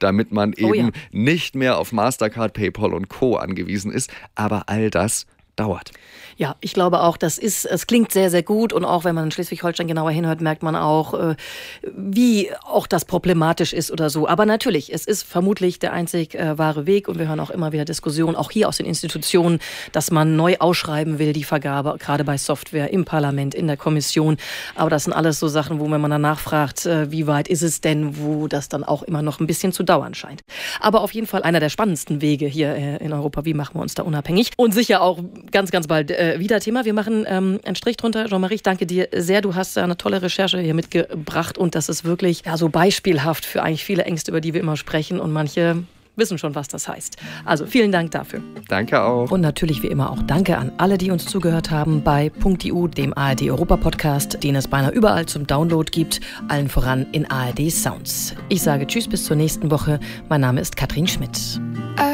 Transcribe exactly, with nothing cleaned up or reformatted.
damit man eben oh ja. nicht mehr auf Mastercard, PayPal und Co. angewiesen ist. Aber all das dauert. Ja, ich glaube auch, das ist, es klingt sehr, sehr gut und auch wenn man in Schleswig-Holstein genauer hinhört, merkt man auch, wie auch das problematisch ist oder so. Aber natürlich, es ist vermutlich der einzig äh, wahre Weg und wir hören auch immer wieder Diskussionen, auch hier aus den Institutionen, dass man neu ausschreiben will, die Vergabe, gerade bei Software im Parlament, in der Kommission. Aber das sind alles so Sachen, wo, wenn man danach fragt, äh, wie weit ist es denn, wo das dann auch immer noch ein bisschen zu dauern scheint. Aber auf jeden Fall einer der spannendsten Wege hier äh, in Europa, wie machen wir uns da unabhängig und sicher auch ganz, ganz bald äh, wieder Thema. Wir machen ähm, einen Strich drunter. Jean-Marie, ich danke dir sehr. Du hast eine tolle Recherche hier mitgebracht und das ist wirklich ja, so beispielhaft für eigentlich viele Ängste, über die wir immer sprechen und manche wissen schon, was das heißt. Also vielen Dank dafür. Danke auch. Und natürlich wie immer auch danke an alle, die uns zugehört haben bei Punkt E U, dem A R D-Europa-Podcast, den es beinahe überall zum Download gibt, allen voran in A R D Sounds. Ich sage Tschüss bis zur nächsten Woche. Mein Name ist Katrin Schmidt.